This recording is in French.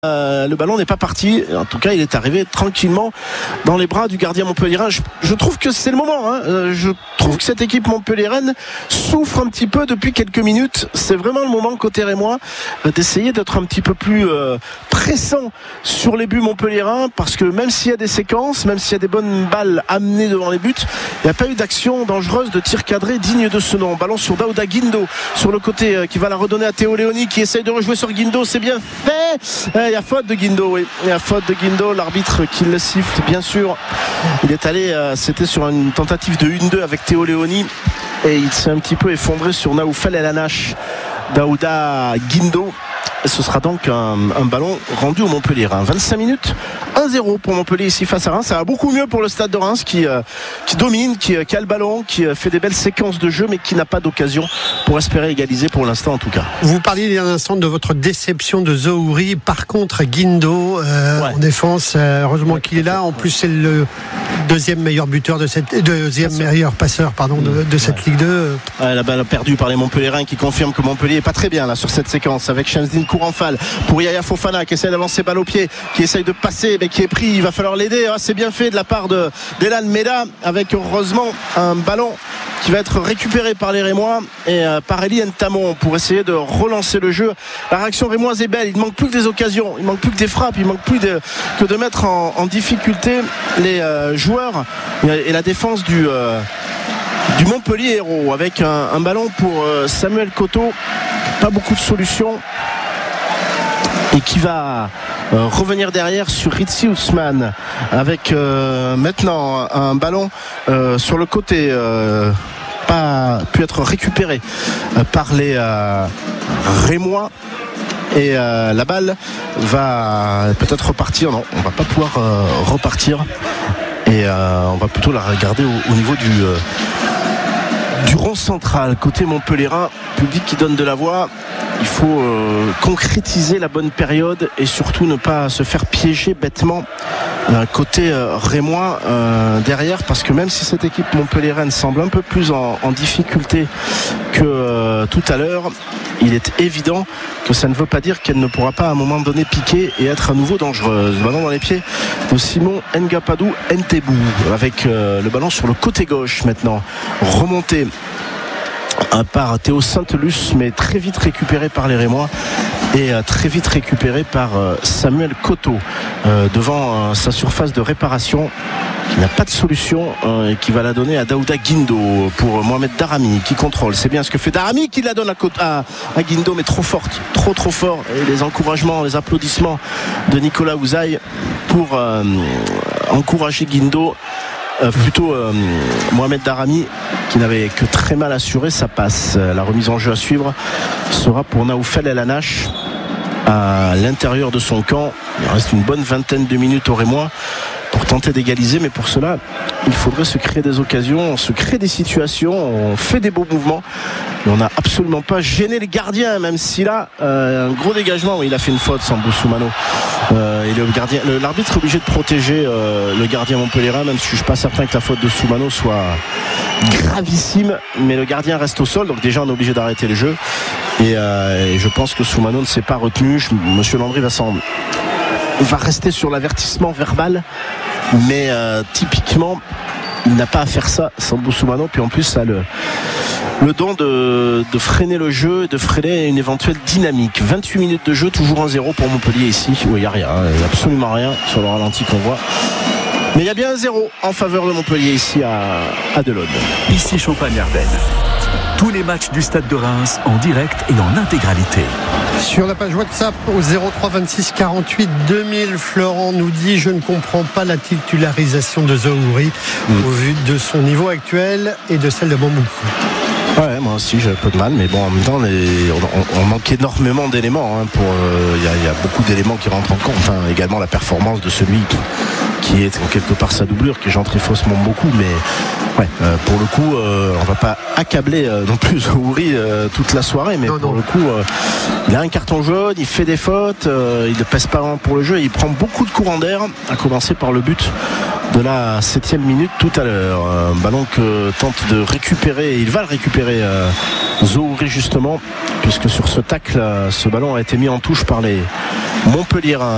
Le ballon n'est pas parti. En tout cas, il est arrivé tranquillement dans les bras du gardien montpelliérain. Je trouve que c'est le moment. Je trouve que cette équipe montpelliéraine souffre un petit peu depuis quelques minutes. C'est vraiment le moment côté rémois d'essayer d'être un petit peu plus pressant sur les buts montpelliérains, parce que même s'il y a des séquences, même s'il y a des bonnes balles amenées devant les buts, il n'y a pas eu d'action dangereuse, de tir cadré digne de ce nom. Ballon sur Daouda Guindo sur le côté, qui va la redonner à Théo Léoni, qui essaye de rejouer sur Guindo. C'est bien fait. Il y a faute de Guindo, oui. Il y a faute de Guindo, l'arbitre qui le siffle, bien sûr. Il est allé, c'était sur une tentative de 1-2 avec Théo Léoni, et il s'est un petit peu effondré sur Naoufal El Anache. Daouda Guindo. Ce sera donc un ballon rendu au Montpellier. 25 minutes, 1-0 pour Montpellier ici face à Reims. Ça va beaucoup mieux pour le stade de Reims qui domine, qui a le ballon, qui fait des belles séquences de jeu, mais qui n'a pas d'occasion pour espérer égaliser pour l'instant en tout cas. Vous parliez il y a un instant de votre déception de Zohuri. Par contre, Guindo en défense, heureusement qu'il est là. En plus, c'est le deuxième meilleur buteur meilleur passeur de cette Ligue 2. La balle perdue par les Montpelliérains qui confirment que Montpellier est pas très bien là sur cette séquence, avec Shamsdine Kouranfal pour Yaya Fofana qui essaie d'avancer balle au pied, qui essaye de passer, mais qui est pris. Il va falloir l'aider. C'est bien fait de la part d'Elan Meda, avec heureusement un ballon qui va être récupéré par les Rémois et par Elie Ntamon pour essayer de relancer le jeu. La réaction rémoise est belle. Il ne manque plus que des occasions, il ne manque plus que des frappes, il ne manque plus que de mettre en difficulté les joueurs et la défense du Montpellier Hérault, avec un ballon pour Samuel Coteau. Pas beaucoup de solutions, et qui va revenir derrière sur Ritsi Ousmane, avec maintenant un ballon sur le côté, pas pu être récupéré par les Rémois, et la balle va peut-être repartir. Non, on va pas pouvoir repartir, et on va plutôt la regarder au niveau du rond central, côté montpelliérain. Public qui donne de la voix. Il faut concrétiser la bonne période et surtout ne pas se faire piéger bêtement côté rémois derrière, parce que même si cette équipe montpelliéraine semble un peu plus en difficulté que tout à l'heure, il est évident que ça ne veut pas dire qu'elle ne pourra pas à un moment donné piquer et être à nouveau dangereuse. Le ballon dans les pieds de Simon Ngapadou Ntebou, avec le ballon sur le côté gauche maintenant, remonté par Théo Saint-Luce, mais très vite récupéré par les Rémois et très vite récupéré par Samuel Coteau devant sa surface de réparation, qui n'a pas de solution, et qui va la donner à Daouda Guindo pour Mohamed Darami qui contrôle. C'est bien ce que fait Darami, qui la donne à Guindo, mais trop forte, trop fort. Et les encouragements, les applaudissements de Nicolas Ouzaï pour encourager Guindo. Mohamed Darami, qui n'avait que très mal assuré sa passe. La remise en jeu à suivre sera pour Naoufal El Anache à l'intérieur de son camp. Il reste une bonne vingtaine de minutes au Rémois pour tenter d'égaliser, mais pour cela il faudrait se créer des occasions, on se crée des situations, on fait des beaux mouvements, mais on n'a absolument pas gêné les gardiens, même si là un gros dégagement. Oui, il a fait une faute, Sambou Soumano, et l'arbitre est obligé de protéger le gardien montpelliérain, même si je ne suis pas certain que la faute de Soumano soit gravissime, mais le gardien reste au sol, donc déjà on est obligé d'arrêter le jeu, et je pense que Soumano ne s'est pas retenu. Monsieur Landry va rester sur l'avertissement verbal, mais typiquement il n'a pas à faire ça, Sambou Soumano. Puis en plus ça a le don de freiner le jeu, de freiner une éventuelle dynamique. 28 minutes de jeu, toujours 1-0 pour Montpellier ici. Il n'y a rien, il n'y a absolument rien sur le ralenti qu'on voit, mais il y a bien 1-0 en faveur de Montpellier ici à Delaune. Ici Champagne-Ardenne. Tous les matchs du Stade de Reims en direct et en intégralité. Sur la page WhatsApp au 03 26 48 2000, Florent nous dit: je ne comprends pas la titularisation de Zohuri au vu de son niveau actuel et de celle de Bambou. Ouais, moi aussi j'ai un peu de mal, mais bon, en même temps on manque énormément d'éléments, il y a beaucoup d'éléments qui rentrent en compte, également la performance de celui qui est en quelque part sa doublure, qui est Jean Tréfossement beaucoup, mais pour le coup on va pas accabler non plus Zohuri toute la soirée, mais pour le coup il a un carton jaune, il fait des fautes, il ne pèse pas vraiment pour le jeu, et il prend beaucoup de courants d'air, à commencer par le but de la 7e minute tout à l'heure. Un ballon que tente de récupérer, et il va le récupérer Zohuri justement, puisque sur ce tacle ce ballon a été mis en touche par les Montpelliérains.